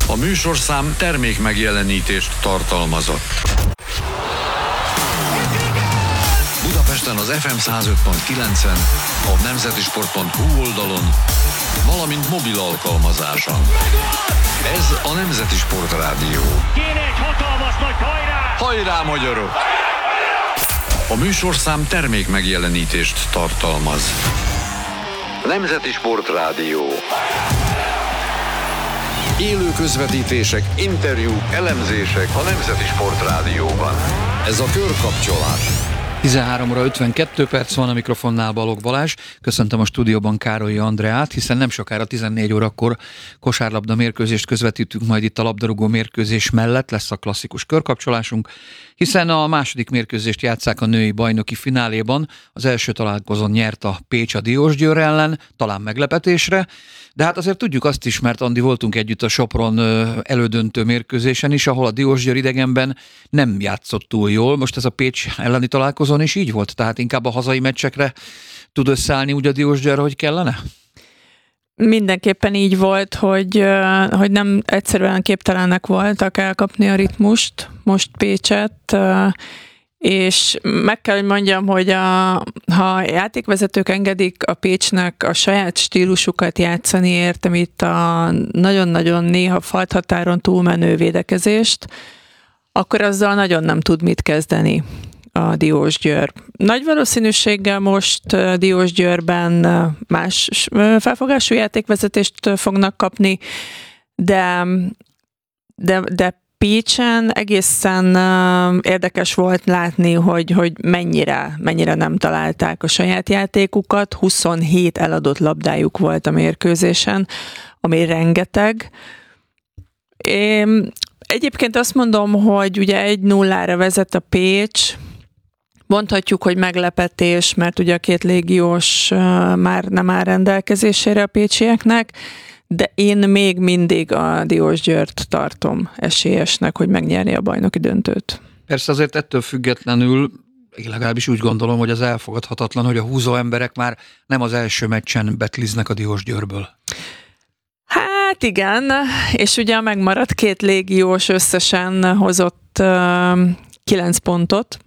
A műsorszám termék megjelenítést tartalmazott. Budapesten az FM 105.9-en, a nemzetisport.hu oldalon, valamint mobil alkalmazáson. Ez a Nemzeti Sport Rádió. Kéne egy hatalmas nagy hajrá! Hajrá, magyarok! A műsorszám termék megjelenítést tartalmaz. Nemzeti Sport Rádió. Élő közvetítések, interjúk, elemzések a Nemzeti Sport Rádióban. Ez a körkapcsolás. 13 óra 52 perc van, a mikrofonnál Balogh Balázs. Köszöntöm a stúdióban Károlyi Andreát, hiszen nem sokára 14 órakor kosárlabda mérkőzést közvetítünk majd itt a labdarúgó mérkőzés mellett, lesz a klasszikus körkapcsolásunk, hiszen a második mérkőzést játsszák a női bajnoki fináléban. Az első találkozón nyert a Pécs a Diósgyőr ellen, talán meglepetésre, de hát azért tudjuk azt is, mert Andi, voltunk együtt a Sopron elődöntő mérkőzésen is, ahol a Diósgyőr idegenben nem játszott túl jól. Most ez a Pécs elleni találkozón is így volt? Tehát inkább a hazai meccsekre tud összeállni úgy a Diósgyőr, hogy kellene? Mindenképpen így volt, hogy nem egyszerűen képtelenek voltak elkapni a ritmust, most Pécset, és meg kell, hogy mondjam, hogy ha a játékvezetők engedik a Pécsnek a saját stílusukat játszani, értem itt a nagyon-nagyon néha falthatáron túlmenő védekezést, akkor azzal nagyon nem tud mit kezdeni a Diósgyőr. Nagy valószínűséggel most Diósgyőrben más felfogású játékvezetést fognak kapni, de Pécsen egészen érdekes volt látni, hogy mennyire nem találták a saját játékukat. 27 eladott labdájuk volt a mérkőzésen, ami rengeteg. Egyébként azt mondom, hogy ugye 1-0-ra vezet a Pécs. Mondhatjuk, hogy meglepetés, mert ugye a két légiós már nem áll rendelkezésére a pécsieknek, de én még mindig a Diósgyőrt tartom esélyesnek, hogy megnyerni a bajnoki döntőt. Persze azért ettől függetlenül, én legalábbis úgy gondolom, hogy az elfogadhatatlan, hogy a húzó emberek már nem az első meccsen betliznek a Diósgyőrből. Hát igen, és ugye a megmaradt két légiós összesen hozott 9 pontot,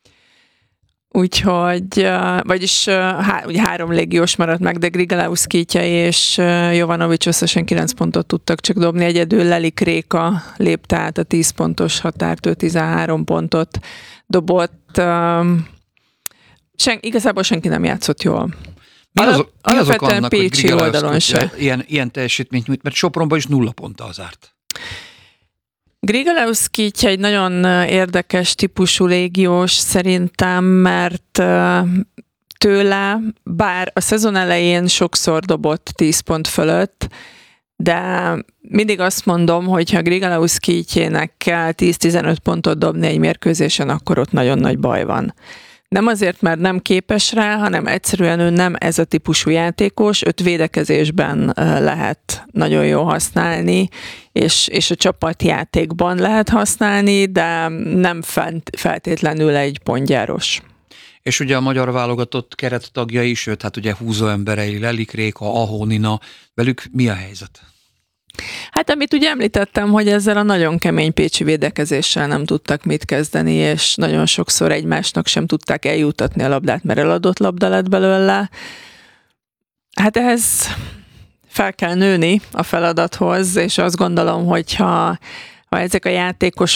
úgyhogy, vagyis ugye 3 légiós maradt meg, de Grigalaus Kitya és Jovanovics összesen 9 pontot tudtak csak dobni, egyedül Lelik Réka lépte át a 10 pontos határt, ő 13 pontot dobott. Igazából senki nem játszott jól. Mi azok annak, Pécsi hogy oldalon se. Ilyen teljesítményt nyújt, mert Sopronban is 0 ponttal zárt. Grigalaus Kitya egy nagyon érdekes típusú légiós szerintem, mert tőle, bár a szezon elején sokszor dobott 10 pont fölött, de mindig azt mondom, hogy ha Grigalaus Kityének kell 10-15 pontot dobni egy mérkőzésen, akkor ott nagyon nagy baj van. Nem azért, mert nem képes rá, hanem egyszerűen ő nem ez a típusú játékos, őt védekezésben lehet nagyon jól használni, és a csapatjátékban lehet használni, de nem feltétlenül egy pontgyáros. És ugye a magyar válogatott kerettagjai is, sőt, hát ugye húzó emberei, Lelik Réka, Ahó Nina, velük mi a helyzet? Hát amit ugye említettem, hogy ezzel a nagyon kemény pécsi védekezéssel nem tudtak mit kezdeni, és nagyon sokszor egymásnak sem tudták eljutatni a labdát, mert eladott labda lett belőle. Hát ehhez fel kell nőni a feladathoz, és azt gondolom, hogyha ezek a játékosok